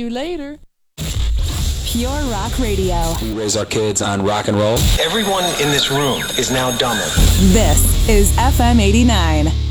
you later. Pure Rock Radio. We raise our kids on rock and roll. Everyone in this room is now dumber. This is FM 89.